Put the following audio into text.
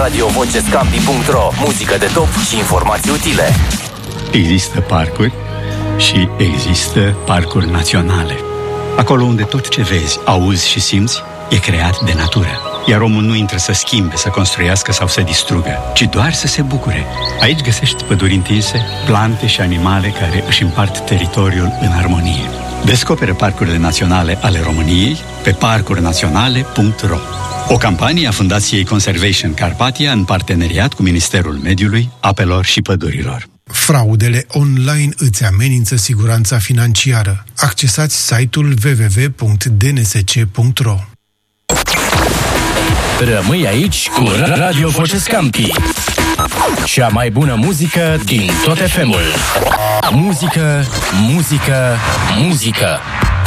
radiovocescampi.ro. Muzică de top și informații utile. Există parcuri și există parcuri naționale. Acolo unde tot ce vezi, auzi și simți e creat de natură. Iar omul nu intră să schimbe, să construiască sau să distrugă, ci doar să se bucure. Aici găsești păduri întinse, plante și animale care își împart teritoriul în armonie. Descoperă parcurile naționale ale României pe parcurnaționale.ro. O campanie a Fundației Conservation Carpathia în parteneriat cu Ministerul Mediului, Apelor și Pădurilor. Fraudele online îți amenință siguranța financiară. Accesați site-ul www.dnsc.ro. Rămâi aici cu Radio Vocescampi. Cea mai bună muzică din tot FM-ul. Muzică, muzică, muzică.